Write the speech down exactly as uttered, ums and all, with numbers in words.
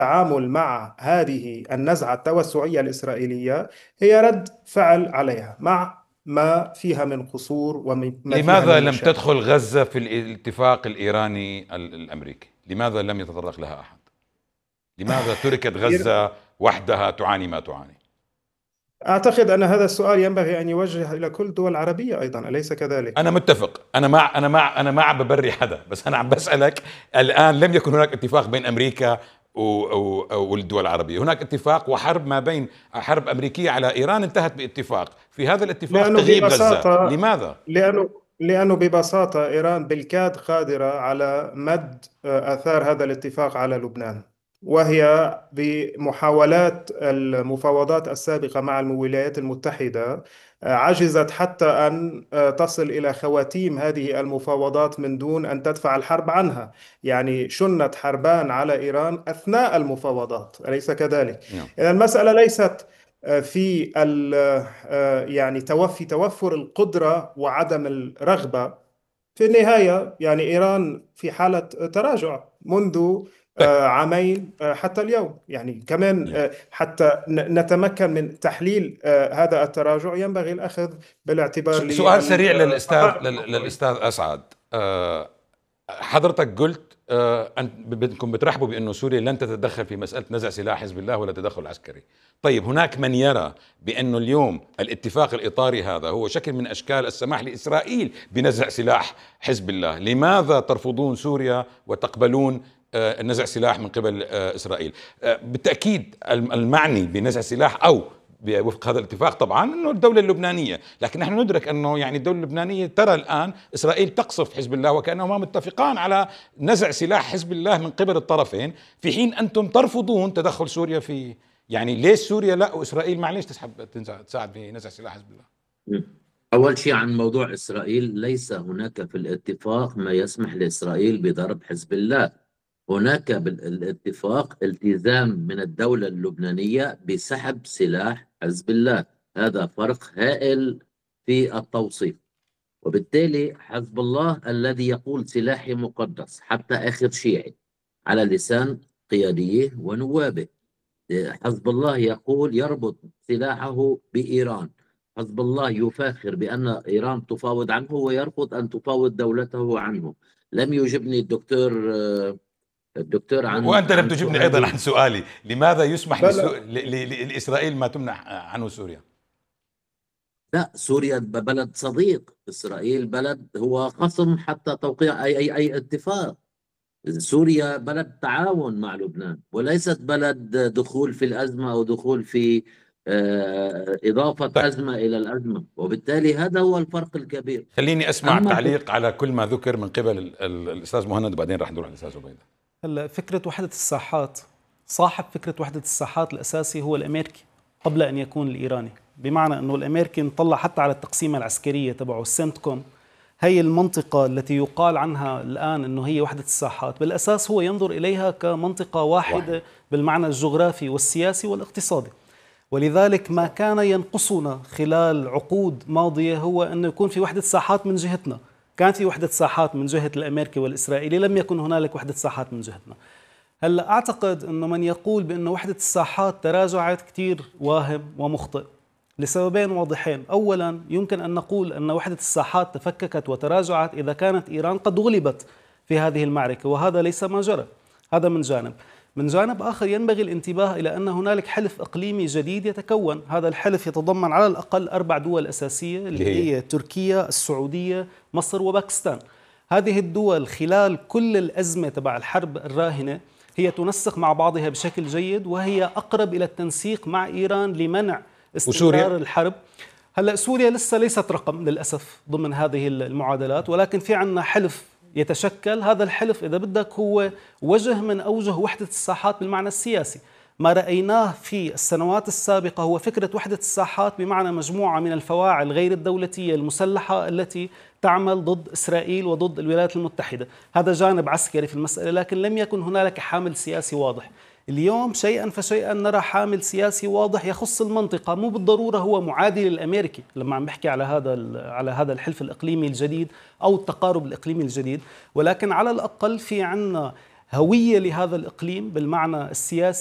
التعامل مع هذه النزعة التوسعية الإسرائيلية هي رد فعل عليها مع ما فيها من قصور وما فيها لماذا من لم مشاكل. تدخل غزة في الاتفاق الإيراني الأمريكي؟ لماذا لم يتطرق لها أحد؟ لماذا تركت غزة وحدها تعاني ما تعاني؟ أعتقد أن هذا السؤال ينبغي أن يوجه إلى كل الدول العربية أيضا، أليس كذلك؟ أنا متفق، أنا مع أنا مع أنا ما عم ببري حدا، بس أنا عم بسألك. الآن لم يكن هناك اتفاق بين أمريكا و- و- والدول العربية، هناك اتفاق وحرب ما بين حرب أمريكية على إيران انتهت باتفاق، في هذا الاتفاق لأنه تغيب غزة، ببساطة لماذا؟ لأنه لأنه ببساطة إيران بالكاد قادرة على مد آه، آثار هذا الاتفاق على لبنان، وهي بمحاولات المفاوضات السابقة مع الولايات المتحدة آه، عجزت حتى أن آه، تصل إلى خواتيم هذه المفاوضات من دون أن تدفع الحرب عنها. يعني شنت حربان على إيران أثناء المفاوضات، أليس كذلك؟ نعم. إذا المسألة ليست في ال- آه، يعني توفي توفر القدرة وعدم الرغبة. في النهاية يعني إيران في حالة تراجع منذ طيب. آه، عامين آه، حتى اليوم، يعني كمان نعم. آه، حتى ن- نتمكن من تحليل آه، هذا التراجع ينبغي الأخذ بالاعتبار س- سؤال سريع للأستاذ للحقائق لل- الأخرى. للأستاذ أسعد. أه، حضرتك قلت أه، أن بدكم بترحبوا بأنه سوريا لن تتدخل في مسألة نزع سلاح حزب الله ولا تدخل عسكري. طيب، هناك من يرى بأنه اليوم الاتفاق الإطاري هذا هو شكل من أشكال السماح لإسرائيل بنزع سلاح حزب الله. لماذا ترفضون سوريا وتقبلون آه، نزع سلاح من قبل آه، إسرائيل؟ آه، بالتأكيد الم- المعني بنزع سلاح أو وفق هذا الاتفاق طبعا انه الدوله اللبنانيه، لكن نحن ندرك انه يعني الدوله اللبنانيه ترى الان اسرائيل تقصف حزب الله وكانهما متفقان على نزع سلاح حزب الله من قبل الطرفين، في حين انتم ترفضون تدخل سوريا في، يعني ليش سوريا لا واسرائيل معليش تسحب تنزع تساعد في نزع سلاح حزب الله؟ أول شيء عن موضوع إسرائيل، ليس هناك في الاتفاق ما يسمح لإسرائيل بضرب حزب الله. هناك بالاتفاق التزام من الدولة اللبنانية بسحب سلاح حزب الله. هذا فرق هائل في التوصيف. وبالتالي حزب الله الذي يقول سلاحي مقدس حتى آخر شيعي على لسان قياديه ونوابه. حزب الله يقول يربط سلاحه بإيران. حزب الله يفاخر بأن إيران تفاوض عنه ويرفض أن تفاوض دولته عنه. لم يجبني الدكتور الدكتور عن وانت لم عن تجبني ايضا عن سؤالي. سؤالي، لماذا يسمح لسو... بل ل... ل... لاسرائيل ما تمنح عنه سوريا؟ لا، سوريا بلد صديق إسرائيل، بلد هو خصم حتى توقيع أي أي أي اتفاق. سوريا بلد تعاون مع لبنان وليست بلد دخول في الأزمة أو دخول في آه، إضافة طيب، أزمة إلى الأزمة. وبالتالي هذا هو الفرق الكبير. خليني اسمع أما في تعليق على كل ما ذكر من قبل ال... ال... الاستاذ مهند، وبعدين راح نروح للاستاذ عبيده. هلا فكرة وحدة الساحات، صاحب فكرة وحدة الساحات الأساسي هو الأمريكي قبل أن يكون الإيراني، بمعنى أنه الأمريكي نطلع حتى على التقسيمة العسكرية تبعه السنتكوم. هي المنطقة التي يقال عنها الآن أنه هي وحدة الساحات، بالأساس هو ينظر إليها كمنطقة واحدة واحد. بالمعنى الجغرافي والسياسي والاقتصادي. ولذلك ما كان ينقصنا خلال عقود ماضية هو أنه يكون في وحدة ساحات من جهتنا. كانت في وحدة ساحات من جهة الأمريكي والإسرائيلي، لم يكن هنالك وحدة ساحات من جهتنا. هلا أعتقد أنه من يقول بأن وحدة الساحات تراجعت كتير واهم ومخطئ لسببين واضحين. أولا، يمكن أن نقول أن وحدة الساحات تفككت وتراجعت إذا كانت إيران قد غلبت في هذه المعركة، وهذا ليس ما جرى. هذا من جانب. من جانب آخر، ينبغي الانتباه إلى أن هنالك حلف إقليمي جديد يتكون. هذا الحلف يتضمن على الأقل أربع دول أساسية اللي هي تركيا، السعودية، مصر وباكستان. هذه الدول خلال كل الأزمة تبع الحرب الراهنة هي تنسق مع بعضها بشكل جيد، وهي أقرب إلى التنسيق مع إيران لمنع استمرار وسوريا؟ الحرب. هلأ سوريا لسه ليست رقم للأسف ضمن هذه المعادلات، ولكن في عنا حلف يتشكل. هذا الحلف إذا بدك هو وجه من أوجه وحدة الساحات بالمعنى السياسي. ما رأيناه في السنوات السابقة هو فكرة وحدة الساحات بمعنى مجموعة من الفواعل غير الدولتية المسلحة التي تعمل ضد إسرائيل وضد الولايات المتحدة. هذا جانب عسكري في المسألة، لكن لم يكن هنالك حامل سياسي واضح. اليوم شيئا فشيئا نرى حامل سياسي واضح يخص المنطقة، مو بالضرورة هو معادي للأمريكي لما عم بحكي على هذا على هذا الحلف الإقليمي الجديد أو التقارب الإقليمي الجديد، ولكن على الأقل في عنا هوية لهذا الإقليم بالمعنى السياسي